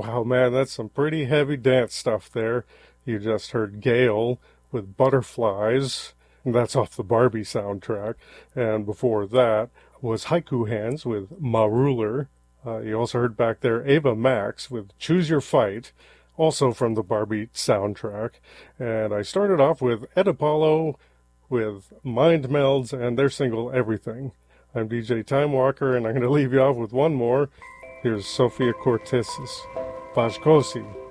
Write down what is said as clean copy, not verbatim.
Wow, man, that's some pretty heavy dance stuff there. You just heard Gale with Butterflies. That's off the Barbie soundtrack. And before that was Haiku Hands with Ma Ruler. You also heard back there Ava Max with Choose Your Fight, also from the Barbie soundtrack. And I started off with Ed Apollo with Mind Melds and their single Everything. I'm DJ Time Walker, and I'm going to leave you off with one more. Here's Sofia Cortez's Vazkosi.